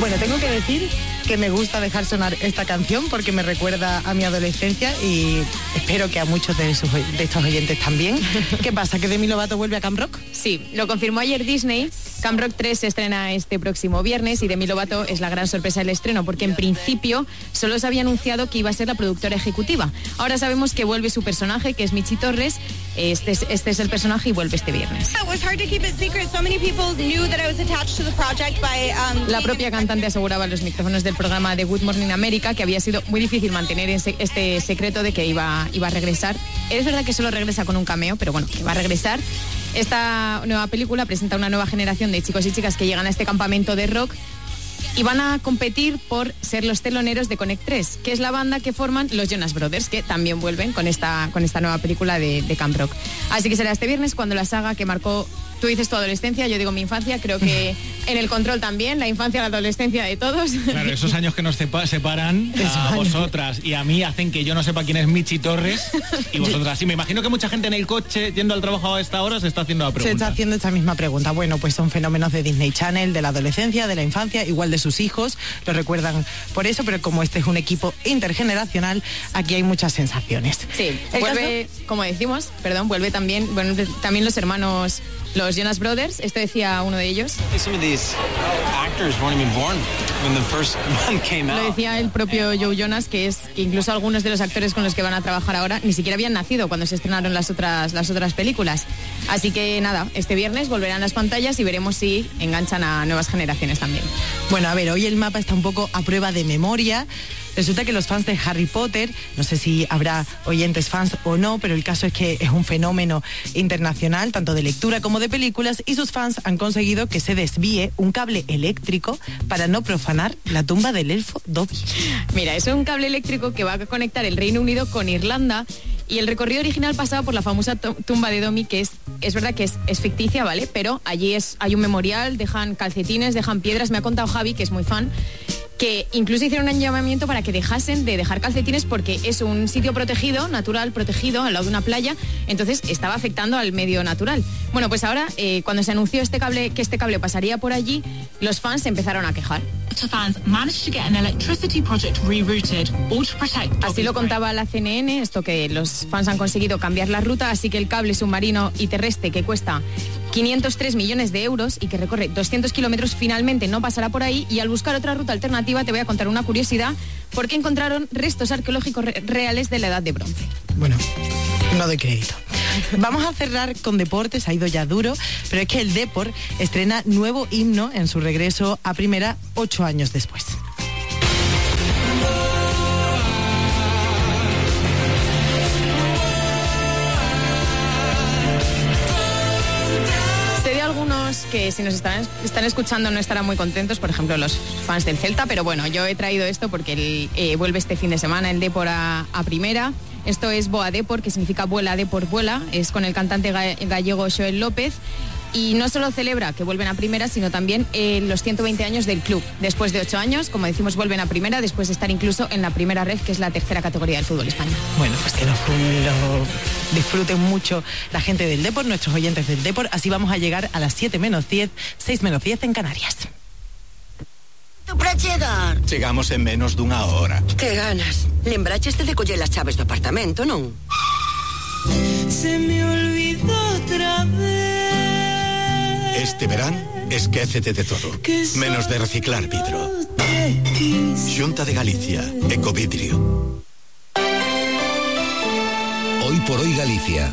Bueno, tengo que decir que me gusta dejar sonar esta canción porque me recuerda a mi adolescencia y espero que a muchos de estos oyentes también. ¿Qué pasa? ¿Que Demi Lovato vuelve a Camp Rock? Sí, lo confirmó ayer Disney. Camp Rock 3 se estrena este próximo viernes y Demi Lovato es la gran sorpresa del estreno porque en principio solo se había anunciado que iba a ser la productora ejecutiva. Ahora sabemos que vuelve su personaje, que es Michi Torres. Este es el personaje y vuelve este viernes. La propia cantante aseguraba en los micrófonos del programa de Good Morning America que había sido muy difícil mantener este secreto de que iba a regresar. Es verdad que solo regresa con un cameo, pero bueno, que va a regresar. Esta nueva película presenta una nueva generación de chicos y chicas que llegan a este campamento de rock y van a competir por ser los teloneros de Connect 3, que es la banda que forman los Jonas Brothers, que también vuelven con esta nueva película de Camp Rock. Así que será este viernes cuando la saga que marcó, tú dices tu adolescencia, yo digo mi infancia, creo que en el control también, la infancia, la adolescencia de todos. Claro, esos años que nos separan a vosotras y a mí hacen que yo no sepa quién es Michi Torres y vosotras. Sí, me imagino que mucha gente en el coche yendo al trabajo a esta hora se está haciendo la pregunta. Se está haciendo esta misma pregunta. Bueno, pues son fenómenos de Disney Channel, de la adolescencia, de la infancia, igual de sus hijos, lo recuerdan por eso, pero como este es un equipo intergeneracional, aquí hay muchas sensaciones. Sí, vuelve, como decimos, vuelve también los hermanos, los Jonas Brothers, esto decía uno de ellos. Lo decía el propio Joe Jonas, que incluso algunos de los actores con los que van a trabajar ahora ni siquiera habían nacido cuando se estrenaron las otras películas. Así que nada, este viernes volverán las pantallas y veremos si enganchan a nuevas generaciones también. Bueno, a ver, hoy el mapa está un poco a prueba de memoria. Resulta que los fans de Harry Potter, no sé si habrá oyentes fans o no, pero el caso es que es un fenómeno internacional, tanto de lectura como de películas, y sus fans han conseguido que se desvíe un cable eléctrico para no profanar la tumba del elfo Dobby. Mira, es un cable eléctrico que va a conectar el Reino Unido con Irlanda. Y el recorrido original pasaba por la famosa tumba de Dobby, que es verdad que es ficticia, ¿vale? Pero allí hay un memorial, dejan calcetines, dejan piedras. Me ha contado Javi, que es muy fan, que incluso hicieron un llamamiento para que dejasen de dejar calcetines porque es un sitio protegido, natural, protegido, al lado de una playa, entonces estaba afectando al medio natural. Bueno, pues ahora, cuando se anunció que este cable pasaría por allí, los fans se empezaron a quejar. Así lo contaba la CNN, esto que los fans han conseguido cambiar la ruta, así que el cable submarino y terrestre que cuesta 503 millones de euros y que recorre 200 kilómetros finalmente no pasará por ahí, y al buscar otra ruta alternativa te voy a contar una curiosidad, porque encontraron restos arqueológicos reales de la Edad de Bronce. Bueno, no doy crédito. Vamos a cerrar con deportes, ha ido ya duro, pero es que el Depor estrena nuevo himno en su regreso a primera 8 años después. Que si nos están escuchando no estarán muy contentos, por ejemplo los fans del Celta, pero bueno, yo he traído esto porque vuelve este fin de semana el Depor a primera. Esto es Boa Depor, que significa vuela Depor vuela, es con el cantante gallego Joel López. Y no solo celebra que vuelven a primera, sino también los 120 años del club. Después de 8 años, como decimos, vuelven a primera, después de estar incluso en la primera red, que es la tercera categoría del fútbol español. Bueno, pues que lo disfruten mucho la gente del Depor, nuestros oyentes del Depor. Así vamos a llegar a las 7 menos 10, 6 menos 10 en Canarias. Para chegar. Chegamos en menos dunha hora. Que ganas. Lembraches de coller as chaves do apartamento, non? Se me olvidó otra vez. Este verán, esquécete de todo, menos de reciclar vidro. Xunta de Galicia, Ecovidrio. Hoy por hoy Galicia.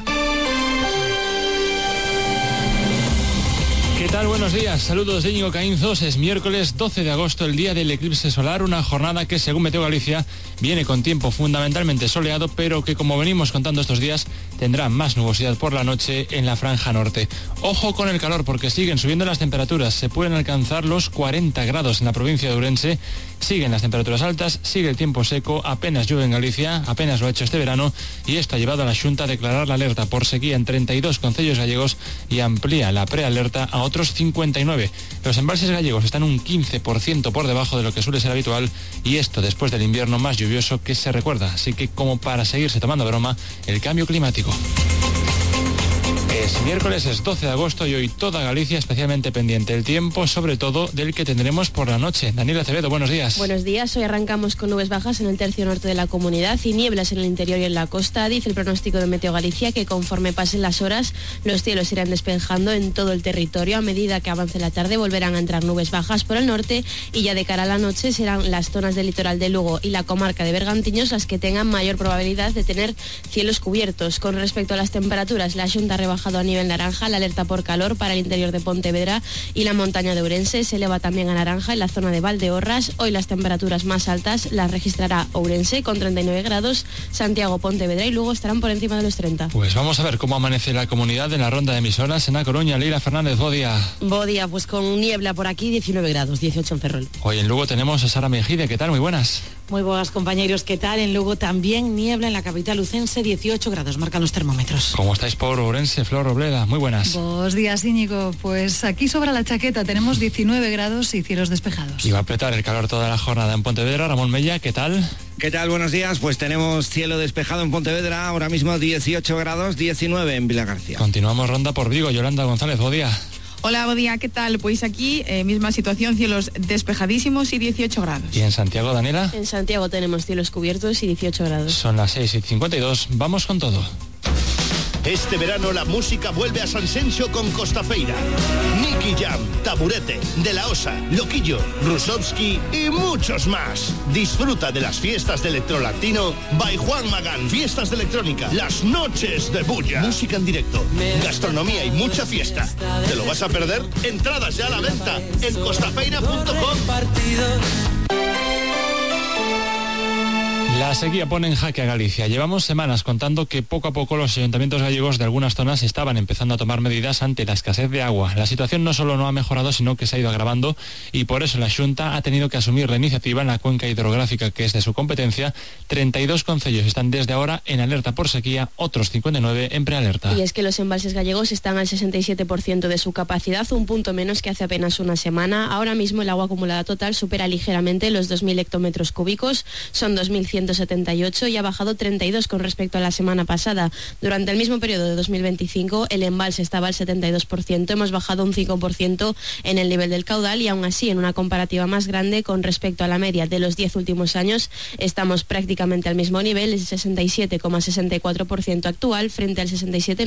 ¿Qué tal? Buenos días. Saludos de Íñigo Caínzos. Es miércoles 12 de agosto, el día del eclipse solar, una jornada que, según Meteo Galicia, viene con tiempo fundamentalmente soleado, pero que, como venimos contando estos días, tendrá más nubosidad por la noche en la franja norte. Ojo con el calor, porque siguen subiendo las temperaturas. Se pueden alcanzar los 40 grados en la provincia de Ourense. Siguen las temperaturas altas, sigue el tiempo seco, apenas llueve en Galicia, apenas lo ha hecho este verano, y esto ha llevado a la Xunta a declarar la alerta por sequía en 32 concellos gallegos y amplía la prealerta a otros 59. Los embalses gallegos están un 15% por debajo de lo que suele ser habitual, y esto después del invierno más lluvioso que se recuerda. Así que, como para seguirse tomando broma, el cambio climático. Es miércoles, es 12 de agosto y hoy toda Galicia especialmente pendiente del tiempo, sobre todo del que tendremos por la noche. Daniela Acevedo, buenos días. Buenos días, hoy arrancamos con nubes bajas en el tercio norte de la comunidad y nieblas en el interior y en la costa. Dice el pronóstico de Meteo Galicia que conforme pasen las horas los cielos irán despejando en todo el territorio. A medida que avance la tarde volverán a entrar nubes bajas por el norte y ya de cara a la noche serán las zonas del litoral de Lugo y la comarca de Bergantiños las que tengan mayor probabilidad de tener cielos cubiertos. Con respecto a las temperaturas, la Xunta ha rebajado a nivel naranja la alerta por calor para el interior de Pontevedra y la montaña de Ourense. Se eleva también a naranja en la zona de Valdeorras. Hoy las temperaturas más altas las registrará Ourense con 39 grados, Santiago, Pontevedra y Lugo estarán por encima de los 30. Pues vamos a ver cómo amanece la comunidad en la ronda de emisoras en A Coruña. Leila Fernández, Bodia. Bodia, pues con niebla por aquí, 19 grados, 18 en Ferrol. Hoy en Lugo tenemos a Sara Mejide, ¿qué tal? Muy buenas. Muy buenas, compañeros, ¿qué tal? En Lugo también niebla, en la capital lucense 18 grados, marcan los termómetros. ¿Cómo estáis por Ourense, Flor Robleda? Muy buenas. Buenos días, Íñigo. Pues aquí sobra la chaqueta, tenemos 19 grados y cielos despejados. Y va a apretar el calor toda la jornada en Pontevedra. Ramón Mella, ¿qué tal? ¿Qué tal? Buenos días. Pues tenemos cielo despejado en Pontevedra, ahora mismo 18 grados, 19 en Vilagarcía. Continuamos ronda por Vigo. Yolanda González, Bodia. Hola, buen día, ¿qué tal? Pues aquí, misma situación, cielos despejadísimos y 18 grados. ¿Y en Santiago, Daniela? En Santiago tenemos cielos cubiertos y 18 grados. Son las 6:52, vamos con todo. Este verano la música vuelve a Sanxenxo con Costafeira. Nicky Jam, Taburete, De La Osa, Loquillo, Rusovsky y muchos más. Disfruta de las fiestas de electrolatino by Juan Magán. Fiestas de electrónica, las noches de bulla. Música en directo, gastronomía y mucha fiesta. ¿Te lo vas a perder? Entradas ya a la venta en costafeira.com. La sequía pone en jaque a Galicia. Llevamos semanas contando que poco a poco los ayuntamientos gallegos de algunas zonas estaban empezando a tomar medidas ante la escasez de agua. La situación no solo no ha mejorado, sino que se ha ido agravando y por eso la Xunta ha tenido que asumir la iniciativa en la cuenca hidrográfica que es de su competencia. 32 concellos están desde ahora en alerta por sequía, otros 59 en prealerta. Y es que los embalses gallegos están al 67% de su capacidad, un punto menos que hace apenas una semana. Ahora mismo el agua acumulada total supera ligeramente los 2.000 hectómetros cúbicos, son 2.178 y ha bajado 32 con respecto a la semana pasada. Durante el mismo periodo de 2025 el embalse estaba al 72%, hemos bajado un 5% en el nivel del caudal y aún así en una comparativa más grande con respecto a la media de los 10 últimos años estamos prácticamente al mismo nivel, el 67,64% actual frente al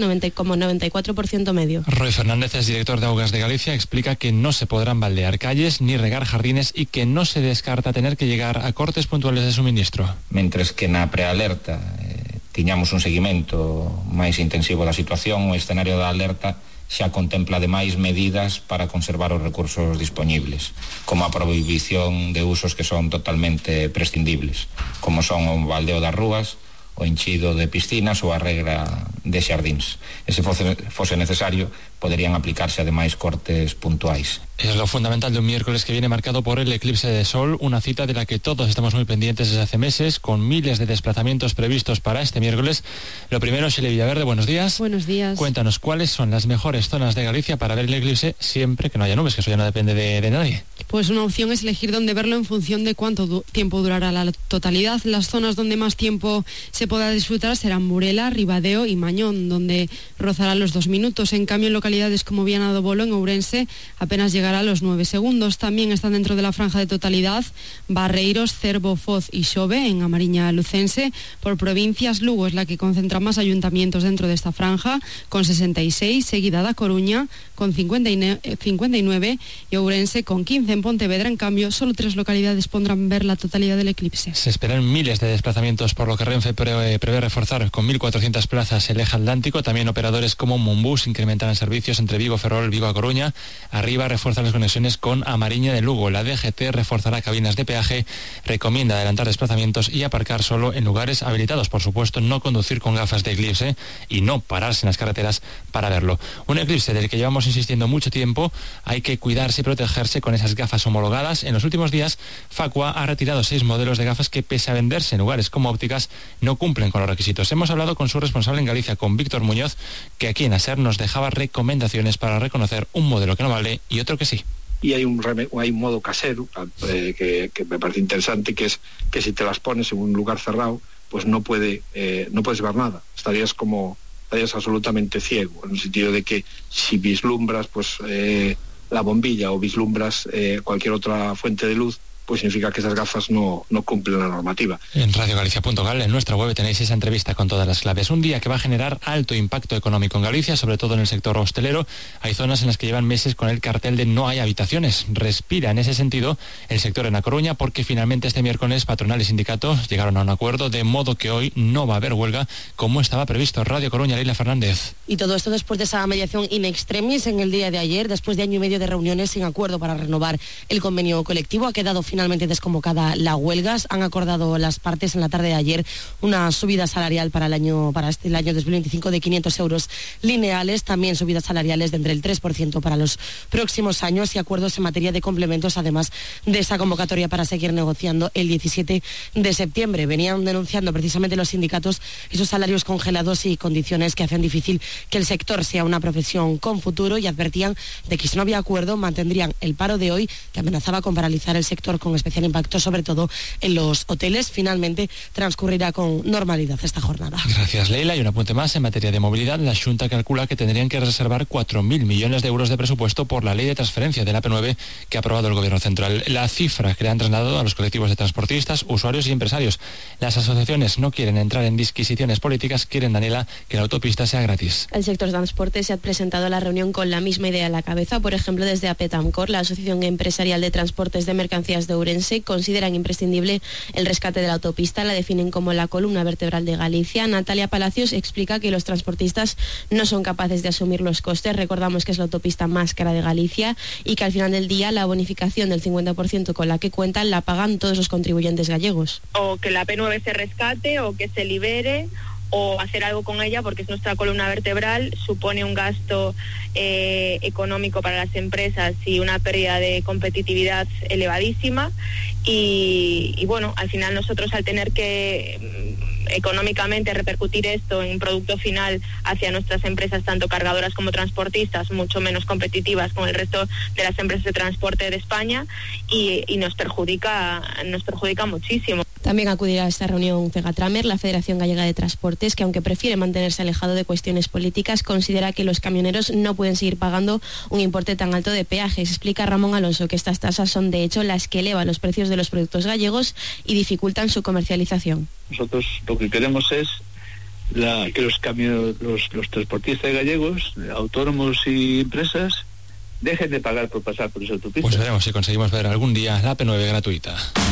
67,94% medio. Roy Fernández es director de Augas de Galicia, explica que no se podrán baldear calles ni regar jardines y que no se descarta tener que llegar a cortes puntuales de suministro. Mentres que na prealerta tiñamos un seguimento máis intensivo da situación, o escenario da alerta xa contempla ademais medidas para conservar os recursos dispoñibles, como a prohibición de usos que son totalmente prescindibles, como son o baldeo das rúas, o enchido de piscinas ou a regra de xardíns. E se fose necesario, poderían aplicarse ademais cortes puntuais. Es lo fundamental de un miércoles que viene marcado por el eclipse de sol, una cita de la que todos estamos muy pendientes desde hace meses, con miles de desplazamientos previstos para este miércoles. Lo primero, Sheila Villaverde, buenos días. Buenos días. Cuéntanos, ¿cuáles son las mejores zonas de Galicia para ver el eclipse siempre que no haya nubes, que eso ya no depende de nadie? Pues una opción es elegir dónde verlo en función de cuánto tiempo durará la totalidad. Las zonas donde más tiempo se podrá disfrutar serán Burela, Ribadeo y Mañón, donde rozará los 2 minutos. En cambio, en localidades como Viana do Bolo, en Ourense, apenas llegará a los 9 segundos. También están dentro de la franja de totalidad Barreiros, Cervo, Foz y Xove, en Amariña lucense. Por provincias, Lugo es la que concentra más ayuntamientos dentro de esta franja, con 66, seguida da Coruña, con 59, y Ourense con 15. En Pontevedra, en cambio, solo 3 localidades podrán ver la totalidad del eclipse. Se esperan miles de desplazamientos, por lo que Renfe prevé reforzar con 1.400 plazas el eje atlántico. También operadores como Monbus incrementarán servicios entre Vigo, Ferrol, Vigo a Coruña. Arriba refuerza las conexiones con Amariña de Lugo. La DGT reforzará cabinas de peaje, recomienda adelantar desplazamientos y aparcar solo en lugares habilitados. Por supuesto, no conducir con gafas de eclipse y no pararse en las carreteras para verlo. Un eclipse del que llevamos insistiendo mucho tiempo. Hay que cuidarse y protegerse con esas gafas homologadas. En los últimos días, Facua ha retirado 6 modelos de gafas que, pese a venderse en lugares como ópticas, no cumplen con los requisitos. Hemos hablado con su responsable en Galicia, con Víctor Muñoz, que aquí en ASER nos dejaba recomendaciones para reconocer un modelo que no vale y otro que sí. Y hay un modo casero que me parece interesante, que es que si te las pones en un lugar cerrado, pues no puedes ver nada. Estarías como vayas absolutamente ciego, en el sentido de que si vislumbras pues la bombilla o vislumbras cualquier otra fuente de luz, pues significa que esas gafas no cumplen la normativa. En radiogalicia.gal, en nuestra web, tenéis esa entrevista con todas las claves. Un día que va a generar alto impacto económico en Galicia, sobre todo en el sector hostelero. Hay zonas en las que llevan meses con el cartel de no hay habitaciones. Respira en ese sentido el sector en A Coruña, porque finalmente este miércoles patronal y sindicatos llegaron a un acuerdo, de modo que hoy no va a haber huelga como estaba previsto. Radio Coruña, Leila Fernández. Y todo esto después de esa mediación in extremis en el día de ayer, después de año y medio de reuniones sin acuerdo para renovar el convenio colectivo. Ha quedado finalmente desconvocada la huelga. Han acordado las partes en la tarde de ayer una subida salarial para el año 2025 de 500 euros lineales, también subidas salariales de entre el 3% para los próximos años y acuerdos en materia de complementos, además de esa convocatoria para seguir negociando el 17 de septiembre. Venían denunciando precisamente los sindicatos esos salarios congelados y condiciones que hacen difícil que el sector sea una profesión con futuro, y advertían de que si no había acuerdo mantendrían el paro de hoy, que amenazaba con paralizar el sector, con especial impacto sobre todo en los hoteles. Finalmente transcurrirá con normalidad esta jornada. Gracias, Leila. Y un apunte más en materia de movilidad. La Xunta calcula que tendrían que reservar 4.000 millones de euros de presupuesto por la ley de transferencia de la AP9 que ha aprobado el Gobierno Central. La cifra que le han trasladado a los colectivos de transportistas, usuarios y empresarios. Las asociaciones no quieren entrar en disquisiciones políticas, quieren, Daniela, que la autopista sea gratis. El sector transporte se ha presentado a la reunión con la misma idea a la cabeza. Por ejemplo, desde APETAMCOR, la Asociación Empresarial de Transportes de Mercancías de Ourense, consideran imprescindible el rescate de la autopista. La definen como la columna vertebral de Galicia. Natalia Palacios explica que los transportistas no son capaces de asumir los costes. Recordamos que es la autopista más cara de Galicia y que al final del día la bonificación del 50% con la que cuentan la pagan todos los contribuyentes gallegos. O que la AP9 se rescate o que se libere, o hacer algo con ella, porque es nuestra columna vertebral, supone un gasto económico para las empresas y una pérdida de competitividad elevadísima, y bueno, al final nosotros, al tener que económicamente repercutir esto en un producto final hacia nuestras empresas, tanto cargadoras como transportistas, mucho menos competitivas con el resto de las empresas de transporte de España, y nos perjudica muchísimo. También acudirá a esta reunión Fegatramer, la Federación Gallega de Transportes, que aunque prefiere mantenerse alejado de cuestiones políticas, considera que los camioneros no pueden seguir pagando un importe tan alto de peajes. Explica Ramón Alonso que estas tasas son de hecho las que elevan los precios de los productos gallegos y dificultan su comercialización. Nosotros lo que queremos es que los transportistas gallegos, autónomos y empresas, dejen de pagar por pasar por esa autopista. Pues veremos si conseguimos ver algún día la AP9 gratuita.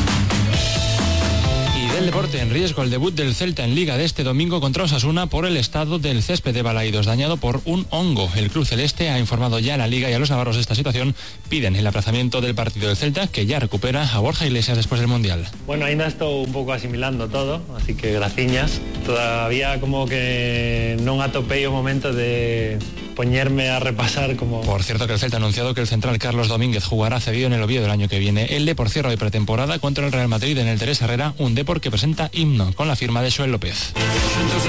Del deporte, en riesgo el debut del Celta en Liga de este domingo contra Osasuna por el estado del césped de Balaidos, dañado por un hongo. El club celeste ha informado ya a la Liga y a los navarros de esta situación. Piden el aplazamiento del partido del Celta, que ya recupera a Borja Iglesias después del Mundial. Bueno, ainda estou un pouco asimilando todo, así que graciñas. Todavía como que non atopei o momento de poñerme a repasar como... Por cierto, que el Celta ha anunciado que el central Carlos Domínguez jugará cedido en el Oviedo el año que viene. El Depor cierra de pretemporada contra el Real Madrid en el Teresa Herrera, un Depor que presenta himno con la firma de Joel López.